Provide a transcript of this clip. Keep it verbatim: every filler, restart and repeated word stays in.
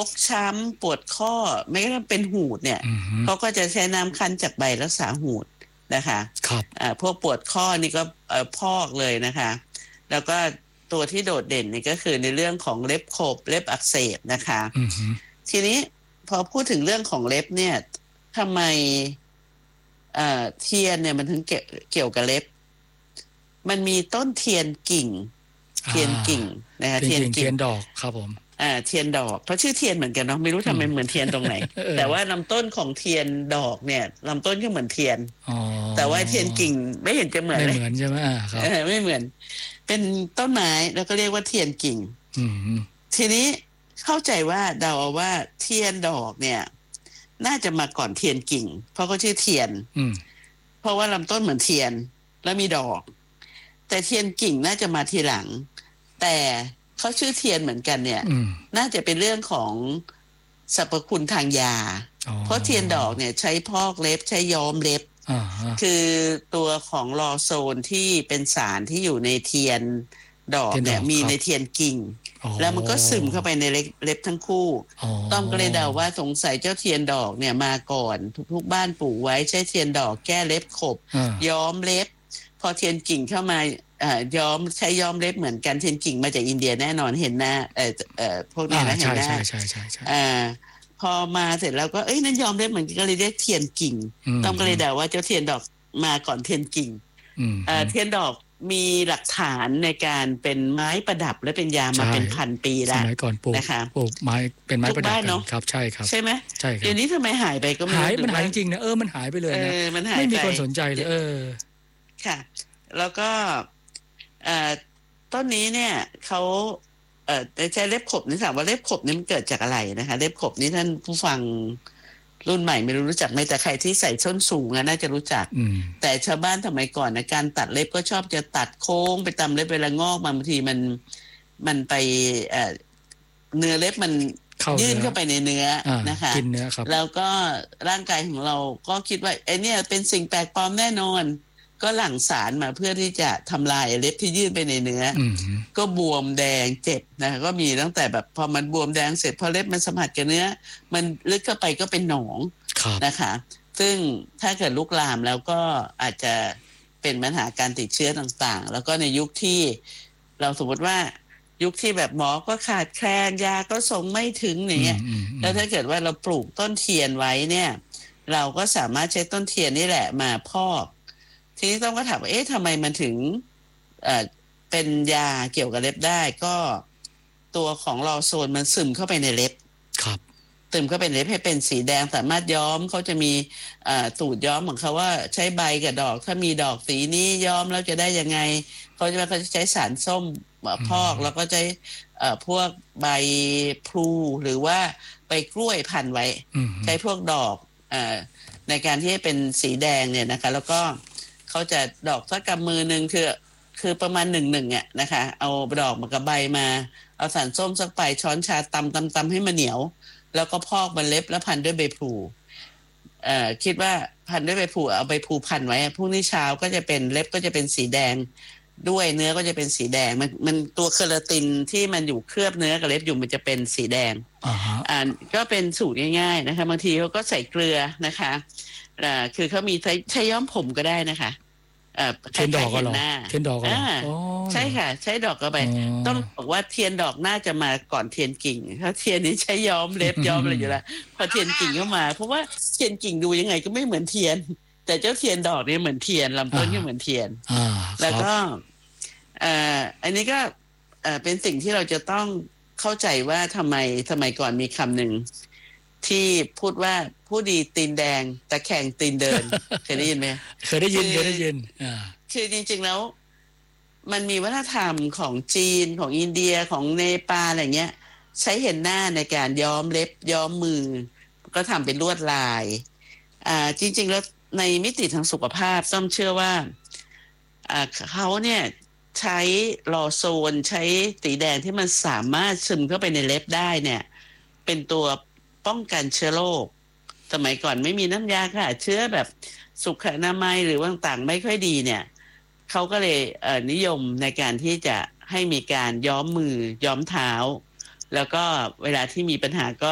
ฟกช้ำปวดข้อไม่ก็เป็นหูดเนี่ยเขาก็จะใช้น้ำคั้นจากใบรักษาหูดนะคะครับอ่าพวกปวดข้อนี่ก็เอ่อพอกเลยนะคะแล้วก็ตัวที่โดดเด่นนี่ก็คือในเรื่องของเล็บขบเล็บอักเสบนะคะทีนี้พอพูดถึงเรื่องของเล็บเนี่ยทำไมเอ่อเทียนเนี่ยมันถึงเกี่ยวกับเล็บมันมีต้นเทียนกิ่งเทียนกิ่งนะคะเทียนกิ่งเทียนดอกครับผมอ่าเทียนดอกเพราะชื่อเทียนเหมือนกันเนาะไม่รู้ทำไมเหมือนเทียนตรงไหน แต่ว่าลำต้นของเทียนดอกเนี่ยลำต้นก็เหมือนเทียนแต่ว่าเทียนกิ่งไม่เห็นจะเหมือนเลยไม่เหมือนใช่ไหมครับไม่เหมือนเป็นต้นไม้แล้วก็เรียกว่าเทียนกิ่งทีนี้เข้าใจว่าเดาว่าเทียนดอกเนี่ยน่าจะมาก่อนเทียนกิ่งเพราะเขาชื่อเทียนเพราะว่าลำต้นเหมือนเทียนแล้วมีดอกแต่เทียนกิ่งน่าจะมาทีหลังแต่เขาชื่อเทียนเหมือนกันเนี่ยน่าจะเป็นเรื่องของสรรพคุณทางยาเพราะเทียนดอกเนี่ยใช้พอกเล็บใช้ย้อมเล็บคือตัวของลอโซนที่เป็นสารที่อยู่ในเทียนดอกเนี่ยมีในเทียนกิ่งแล้วมันก็ซึมเข้าไปในเล็บทั้งคู่ต้องก็เลยเดาว่าสงสัยเจ้าเทียนดอกเนี่ยมาก่อนทุกๆบ้านปลูกไว้ใช้เทียนดอกแก้เล็บขบย้อมเล็บพอเทียนกิ่งเข้ามาย้อมใช้ย้อมเล็บเหมือนกันเทียนกิ่งมาจากอินเดียแน่นอนเห็นหน้าเอ่อเอ่อพวกนี้นะเห็นหน้าใช่ใช่ใช่ใช่อ่าพอมาเสร็จแล้วก็เอ้ยนั่นย้อมเล็บเหมือนก็เลยเรียกเทียนกิ่งต้องก็เลยเดาว่าเจ้าเทียนดอกมาก่อนเทียนกิ่งอ่าเทียนดอกมีหลักฐานในการเป็นไม้ประดับและเป็นยามาเป็นพันปีแล้วสมัยก่อนปลูกนะคะปลูกไม้เป็นไม้ประดับครับใช่ครับใช่ไหมใช่ครับเดี๋ยวนี้ทำไมหายไปก็ไม่รู้หายมันหายจริงๆนะเออมันหายไปเลยนะไม่มีคนสนใจเลยเออค่ะแล้วก็ต้นนี้เนี่ยเขาเอ่อใช้เล็บขบนี่ถามว่าเล็บขบนี่มันเกิดจากอะไรนะคะเล็บขบนี่ท่านผู้ฟังรุ่นใหม่ไม่รู้รู้จักไหมแต่ใครที่ใส่ส้นสูงน่าจะรู้จักแต่ชาวบ้านสมัยก่อนนะการตัดเล็บก็ชอบจะตัดโค้งไปตามเล็บเวลางอกมาบางทีมันมันไปเอ่อเนื้อเล็บมันยื่นเข้าไปในเนื้อนะคะกินเนื้อครับแล้วก็ร่างกายของเราก็คิดว่าไอ้นี่เป็นสิ่งแปลกปลอมแน่นอนก็หลั่งสารมาเพื่อที่จะทำลายเล็บที่ยื่นไปในเนื้อก็บวมแดงเจ็บนะก็มีตั้งแต่แบบพอมันบวมแดงเสร็จพอเล็บมันสัมผัสกับเนื้อมันลึกเข้าไปก็เป็นหนองนะคะซึ่งถ้าเกิดลุกลามแล้วก็อาจจะเป็นปัญหาการติดเชื้อต่างๆแล้วก็ในยุคที่เราสมมติว่ายุคที่แบบหมอก็ขาดแคลนยาก็ส่งไม่ถึงอย่างเงี้ยแล้วถ้าเกิดว่าเราปลูกต้นเทียนไว้เนี่ยเราก็สามารถใช้ต้นเทียนนี่แหละมาพอกทีนี้ต้องก็ถามว่าเอ๊ะทำไมมันถึงเอ่อเป็นยาเกี่ยวกับเล็บได้ก็ตัวของลอโซนมันซึมเข้าไปในเล็บครับซึมเข้าไปในเล็บให้เป็นสีแดงสามารถย้อมเขาจะมีสูตรย้อมของเขาว่าใช้ใบกับดอกถ้ามีดอกสีนี้ย้อมแล้วจะได้ยังไงเขาจะเขาจะใช้สารส้มพอกแล้วก็ใช้พวกใบพลูหรือว่าใบกล้วยพันไว้ใช้พวกดอกในการที่ให้เป็นสีแดงเนี่ยนะคะแล้วก็เขาจะดอกสักกำมือหนึ่งคือคือประมาณหนึ่งหนึ่งอ่ะนะคะเอาดอกมากับใบมาเอาสารส้มสักปลายช้อนชาตำตำตำให้มันเหนียวแล้วก็พอกมันเล็บแล้วพันด้วยใบพลูเอ่อคิดว่าพันด้วยใบพลูเอาใบพลูพันไว้พรุ่งนี้เช้าก็จะเป็นเล็บก็จะเป็นสีแดงด้วยเนื้อก็จะเป็นสีแดงมันมันตัวเคราตินที่มันอยู่เคลือบเนื้อกับเล็บอยู่มันจะเป็นสีแดงอ่าก็เป็นสูตรง่ายๆนะคะบางทีเขาก็ใส่เกลือนะคะอ่าคือเขามีใช้ใช้ย้อมผมก็ได้นะคะเอ่อเทียนดอกก็หรอเทียนดอกก็หรอใช่ค่ะใช้ดอกก็ไปต้องบอกว่าเทียนดอกน่าจะมาก่อนเทียนกิ่งถ้าเทียนนี้ใช้ย้อมเล็บย้อมอะไรอยู่แล้วพอเทียนกิ่งเข้ามาเพราะว่าเทียนกิ่งดูยังไงก็ไม่เหมือนเทียนแต่เจ้าเทียนดอกนี่เหมือนเทียนลำต้นก็เหมือนเทียนแล้วก็เอ่ออันนี้ก็เอ่อเป็นสิ่งที่เราจะต้องเข้าใจว่าทำไมสมัยก่อนมีคำหนึ่งที่พูดว่าผู้ดีตีนแดงแต่แข่งตีนเดินเคยได้ยินไหมเคยได้ยินเคยได้ยินคือจริงๆแล้วมันมีวัฒนธรรมของจีนของอินเดียของเนปาลอะไรเงี้ยใช้เห็นหน้าในการย้อมเล็บย้อมมือก็ทำเป็นลวดลายอ่าจริงๆแล้วในมิติทางสุขภาพต้องเชื่อว่าอ่าเขาเนี่ยใช้ลอโซนใช้สีแดงที่มันสามารถซึมเข้าไปในเล็บได้เนี่ยเป็นตัวป้องกันเชื้อโรคสมัยก่อนไม่มีน้ำยาฆ่าเชื้อแบบสุขอนามัยหรือว่าต่างๆไม่ค่อยดีเนี่ยเขาก็เลยเอ่อนิยมในการที่จะให้มีการย้อมมือย้อมเท้าแล้วก็เวลาที่มีปัญหาก็